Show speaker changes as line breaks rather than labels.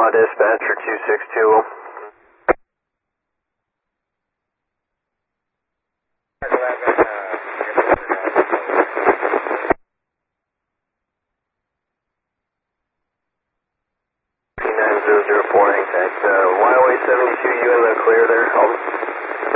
Dispatcher 262. P9004, hang tight. YOA 72, you in the clear there? Over.